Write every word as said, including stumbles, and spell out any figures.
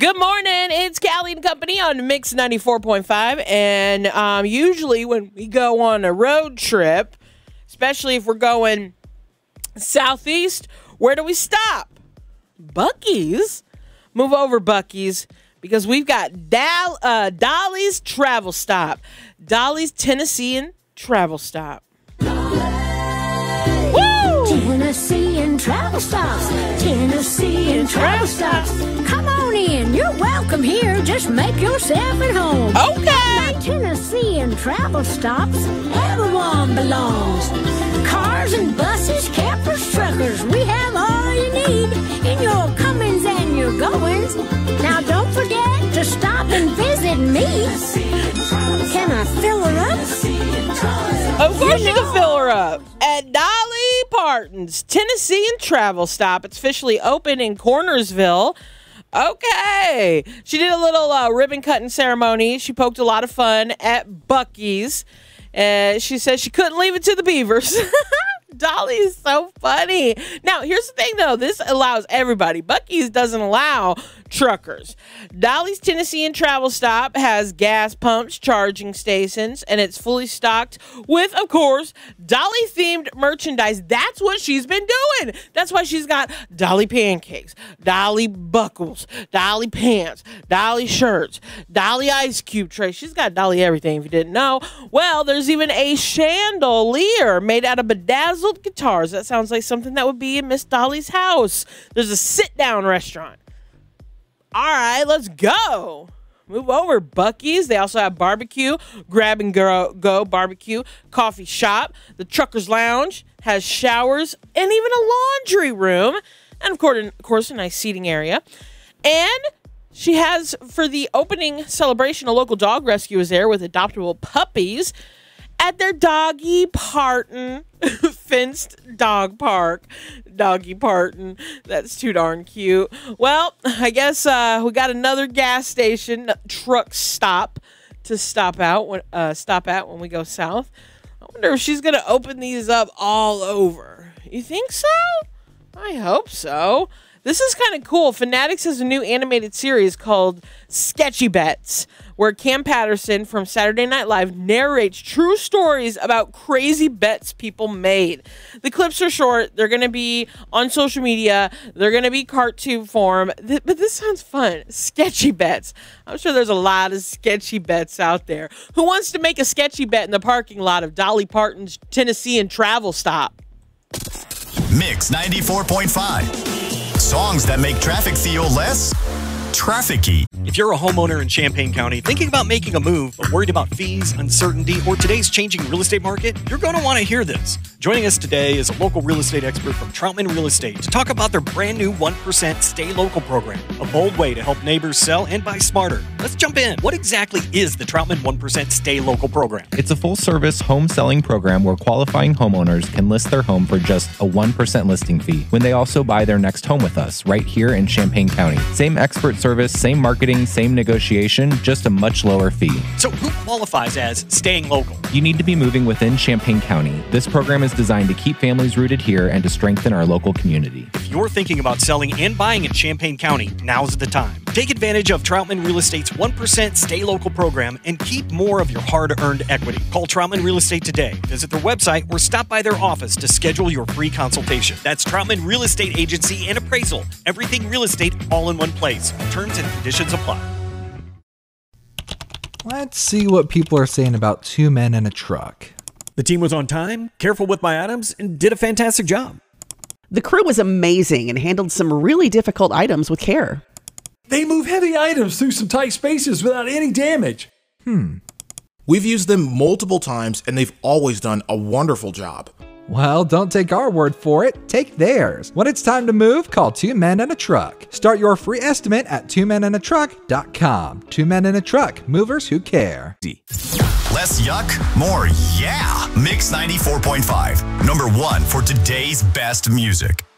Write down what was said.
Good morning. It's Callie and Company on Mix ninety-four point five. And um, usually when we go on a road trip, especially if we're going southeast, where do we stop? Buc-ee's. Move over, Buc-ee's, because we've got Dal- uh, Dolly's Travel Stop. Dolly's Tennessean Travel Stop. Woo! Tennessean Travel Stops. Tennessean Travel Stops. Come on in. You're welcome here. Just make yourself at home. Okay. Tennessean Travel Stops. Everyone belongs. Cars and buses, campers, truckers. We have all you need in your comings and your goings. Now don't forget to stop and visit me. Can I fill her up? Of course you, you know. can fill her up. At Dolly Parton's Tennessean Travel Stop. It's officially open in Cornersville. Okay. She did a little uh, ribbon cutting ceremony. She poked a lot of fun at Buc-ee's. Uh, she said she couldn't leave it to the Beavers. Dolly is so funny. Now, here's the thing, though. This allows everybody. Buc-ee's doesn't allow truckers. Dolly's Tennessean Travel Stop has gas pumps, charging stations, and it's fully stocked with, of course, Dolly-themed merchandise. That's what she's been doing. That's why she's got Dolly pancakes, Dolly buckles, Dolly pants, Dolly shirts, Dolly ice cube trays. She's got Dolly everything, if you didn't know. Well, there's even a chandelier made out of bedazzled guitars. That sounds like something that would be in Miss Dolly's house. There's a sit-down restaurant. All right, let's go. Move over, Buc-ee's. They also have barbecue, grab and go, go barbecue, coffee shop. The Truckers Lounge has showers and even a laundry room. And, of course, of course, a nice seating area. And she has, for the opening celebration, a local dog rescue is there with adoptable puppies at their Doggy Parton fenced dog park. Doggy Parton. That's too darn cute. Well, I guess uh, we got another gas station truck stop to stop out when uh, stop at when we go south. I wonder if she's gonna open these up all over. You think so? I hope so. This is kind of cool. Fanatics has a new animated series called Sketchy Bets, where Cam Patterson from Saturday Night Live narrates true stories about crazy bets people made. The clips are short. They're going to be on social media. They're going to be cartoon form. Th- but this sounds fun. Sketchy Bets. I'm sure there's a lot of sketchy bets out there. Who wants to make a sketchy bet in the parking lot of Dolly Parton's Tennessean Travel Stop? Mix ninety-four point five. Songs that make traffic feel less trafficky. If you're a homeowner in Champaign County thinking about making a move but worried about fees, uncertainty, or today's changing real estate market, you're going to want to hear this. Joining us today is a local real estate expert from Troutman Real Estate to talk about their brand new one percent Stay Local program, a bold way to help neighbors sell and buy smarter. Let's jump in. What exactly is the Troutman one percent Stay Local program? It's a full-service home selling program where qualifying homeowners can list their home for just a one percent listing fee when they also buy their next home with us right here in Champaign County. Same expert service, same marketing, same negotiation, just a much lower fee. So who qualifies as staying local? You need to be moving within Champaign County. This program is designed to keep families rooted here and to strengthen our local community. If you're thinking about selling and buying in Champaign County, now's the time. Take advantage of Troutman Real Estate's one percent Stay Local program and keep more of your hard-earned equity. Call Troutman Real Estate today. Visit their website or stop by their office to schedule your free consultation. That's Troutman Real Estate Agency and Appraisal. Everything real estate all in one place. Terms and conditions apply. Let's see what people are saying about Two Men and a Truck. The team was on time, careful with my items, and did a fantastic job. The crew was amazing and handled some really difficult items with care. They move heavy items through some tight spaces without any damage. Hmm. We've used them multiple times, and they've always done a wonderful job. Well, don't take our word for it. Take theirs. When it's time to move, call Two Men and a Truck. Start your free estimate at two men and a truck dot com. Two Men and a Truck. Movers who care. Less yuck, more yeah. Mix ninety-four point five. Number one for today's best music.